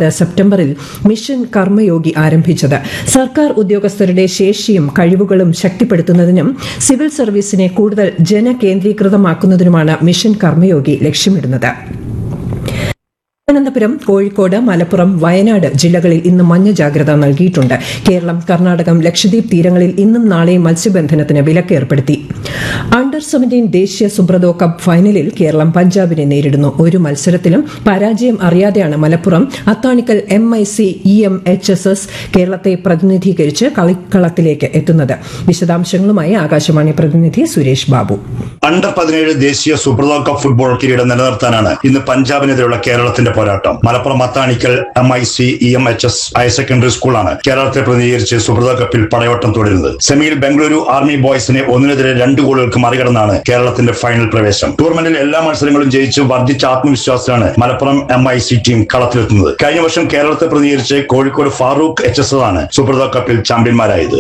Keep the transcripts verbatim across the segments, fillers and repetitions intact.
ഒൻപത് സെപ്റ്റംബറിൽ മിഷൻ കർമ്മയോഗി ആരംഭിച്ചത്. സർക്കാർ ഉദ്യോഗസ്ഥരുടെ ശേഷിയും കഴിവുകളും ശക്തിപ്പെടുത്തുന്നതിനും സിവിൽ സർവീസിനെ കൂടുതൽ ജനകേന്ദ്രീകൃതമാക്കുന്നതിനുമാണ് മിഷൻ കർമ്മയോഗി ലക്ഷ്യമിടുന്നത്. തിരുവനന്തപുരം, കോഴിക്കോട്, മലപ്പുറം, വയനാട് ജില്ലകളിൽ ഇന്ന് മഞ്ഞ ജാഗ്രത നൽകിയിട്ടുണ്ട്. കേരളം, കർണാടകം, ലക്ഷദ്വീപ് തീരങ്ങളിൽ ഇന്നും നാളെയും മത്സ്യബന്ധനത്തിന് വിലക്ക് ഏർപ്പെടുത്തി. അണ്ടർ സെവന്റീൻ ദേശീയ സുബ്രതോ കപ്പ് ഫൈനലിൽ കേരളം പഞ്ചാബിനെ നേരിടുന്നു. ഒരു മത്സരത്തിലും പരാജയം അറിയാതെയാണ് Malappuram Athanikkal M I C E M H S S കേരളത്തെ പ്രതിനിധീകരിച്ച് കളിക്കളത്തിലേക്ക് എത്തുന്നത്. വിശദാംശങ്ങളുമായി ആകാശവാണി പ്രതിനിധി സുരേഷ് ബാബു. അണ്ടർ പതിനേഴ് ദേശീയ സുബ്രതോ കപ്പ് ഫുട്ബോൾ കിരീടം നിലനിർത്താനാണ് ഇന്ന് പഞ്ചാബിനെതിരെയുള്ള കേരളത്തിന്റെ പോരാട്ടം. Malappuram Athanikkal M I C E M H S higher secondary സ്കൂളാണ് കേരളത്തെ പ്രതിനിധീകരിച്ച് സുബ്രതോ കപ്പിൽ പടയോട്ടം തുടരുന്നത്. സെമിയിൽ ബംഗളൂരു ആർമി ബോയ്സിനെ ഒന്നിനെതിരെ രണ്ട് ഗോളുകൾക്ക് മറികടന്നാണ് കേരളത്തിന്റെ ഫൈനൽ പ്രവേശം. ടൂർണമെന്റിൽ എല്ലാ മത്സരങ്ങളും ജയിച്ച് വർദ്ധിച്ച ആത്മവിശ്വാസത്തിലാണ് Malappuram M I C team കളത്തിലെത്തുന്നത്. കഴിഞ്ഞ വർഷം കേരളത്തെ പ്രതിനിധീകരിച്ച് കോഴിക്കോട് ഫാറൂഖ് എച്ച് എസ് ആണ് സുബ്രതോ കപ്പിൽ ചാമ്പ്യന്മാരായത്.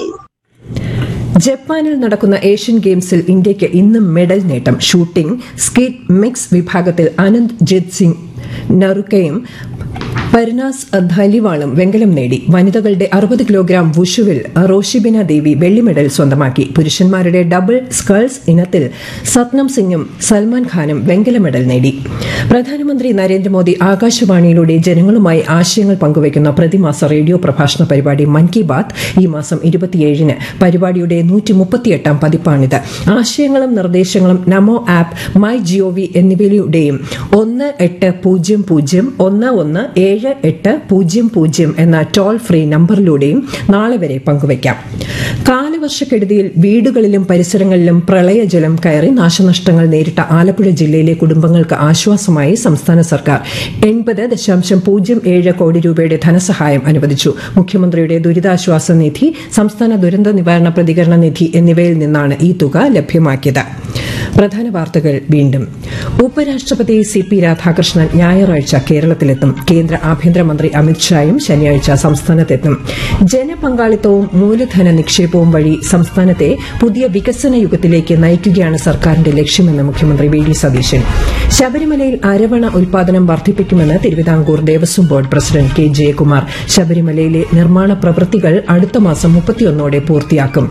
ജപ്പാനിൽ നടക്കുന്ന ഏഷ്യൻ ഗെയിംസിൽ ഇന്ത്യയ്ക്ക് ഇന്നും മെഡൽ നേട്ടം. ഷൂട്ടിംഗ്, സ്കീറ്റ്, മിക്സ് വിഭാഗത്തിൽ അനന്ത് ജിത് സിംഗ് നറുക്കയും പരിനാസ് ധലിവാളും വെങ്കലം നേടി. വനിതകളുടെ അറുപത് കിലോഗ്രാം വുഷുവിൽ റോഷിബിന ദേവി വെള്ളി മെഡൽ സ്വന്തമാക്കി. പുരുഷന്മാരുടെ ഡബിൾ സ്കൾസ് ഇനത്തിൽ സത്നം സിംഗും സൽമാൻ ഖാനും വെങ്കല മെഡൽ നേടി. പ്രധാനമന്ത്രി നരേന്ദ്രമോദി ആകാശവാണിയിലൂടെ ജനങ്ങളുമായി ആശയങ്ങൾ പങ്കുവയ്ക്കുന്ന പ്രതിമാസ റേഡിയോ പ്രഭാഷണ പരിപാടി മൻ കി ബാത്ത് ഈ മാസം ഇരുപത്തിയേഴിന് പരിപാടിയുടെ നൂറ്റി മുപ്പത്തിയെട്ടാം പതിപ്പാണിത്. ആശയങ്ങളും നിർദ്ദേശങ്ങളും നമോ ആപ്പ്, മൈ ജിഒവി എന്നിവയിലൂടെയും ഒന്ന് എട്ട് പൂജ്യം പൂജ്യം ഒന്ന് ഒന്ന് ഏഴ് എട്ട് പൂജ്യം പൂജ്യം എന്ന ടോൾ ഫ്രീ നമ്പറിലൂടെയും നാളെ വരെ പങ്കുവയ്ക്കാം. കാലവർഷക്കെടുതിയിൽ വീടുകളിലും പരിസരങ്ങളിലും പ്രളയജലം കയറി നാശനഷ്ടങ്ങൾ നേരിട്ട ആലപ്പുഴ ജില്ലയിലെ കുടുംബങ്ങൾക്ക് ആശ്വാസമായി സംസ്ഥാന സർക്കാർ എൺപത് ദശാംശം പൂജ്യം ഏഴ് കോടി രൂപയുടെ ധനസഹായം അനുവദിച്ചു. മുഖ്യമന്ത്രിയുടെ ദുരിതാശ്വാസ നിധി, സംസ്ഥാന ദുരന്ത നിവാരണ പ്രതികരണ നിധി എന്നിവയിൽ നിന്നാണ് ഈ തുക ലഭ്യമാക്കിയത്. പ്രധാന വാർത്തകൾ വീണ്ടും. ഉപരാഷ്ട്രപതി സി പി രാധാകൃഷ്ണൻ ഞായറാഴ്ച കേരളത്തിലെത്തും. കേന്ദ്ര ആഭ്യന്തരമന്ത്രി അമിത്ഷായും ശനിയാഴ്ച സംസ്ഥാനത്തെത്തും. ജനപങ്കാളിത്തവും മൂലധന നിക്ഷേപവും വഴി സംസ്ഥാനത്തെ പുതിയ വികസന യുഗത്തിലേക്ക് നയിക്കുകയാണ് സർക്കാരിന്റെ ലക്ഷ്യമെന്ന് മുഖ്യമന്ത്രി വി ഡി സതീശൻ. ശബരിമലയിൽ അരവണ ഉൽപാദനം വർദ്ധിപ്പിക്കുമെന്ന് Thiruvithamkoor Devaswom board president K Jayakumar. ശബരിമലയിലെ നിർമ്മാണ പ്രവൃത്തികൾ അടുത്ത മാസം മുപ്പത്തിയൊന്നോടെ പൂർത്തിയാക്കും.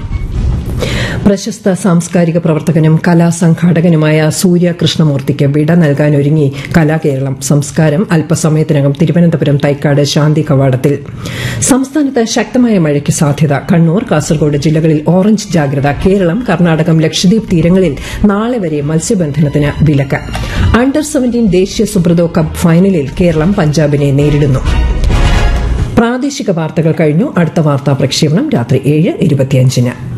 പ്രശസ്ത സാംസ്കാരിക പ്രവർത്തകനും കലാസംഘാടകനുമായ സൂര്യ കൃഷ്ണമൂർത്തിക്ക് വിട നൽകാനൊരുങ്ങി കലാകേരളം. സംസ്കാരം അല്പസമയത്തിനകം തിരുവനന്തപുരം തൈക്കാട് ശാന്തി കവാടത്തിൽ. സംസ്ഥാനത്ത് ശക്തമായ മഴയ്ക്ക് സാധ്യത. കണ്ണൂർ, കാസർഗോഡ് ജില്ലകളിൽ ഓറഞ്ച് ജാഗ്രത. കേരളം, കർണാടകം, ലക്ഷദ്വീപ് തീരങ്ങളിൽ നാളെ വരെ മത്സ്യബന്ധനത്തിന് വിലക്ക്. അണ്ടർ സെവന്റീൻ ദേശീയ സുബ്രതോ കപ്പ് ഫൈനലിൽ കേരളം പഞ്ചാബിനെ നേരിടുന്നു. പ്രാദേശിക വാർത്തകൾ കഴിഞ്ഞു. അടുത്ത വാർത്താ പ്രക്ഷേപണം രാത്രി ഏഴ് ഇരുപത്തിയഞ്ചിന്.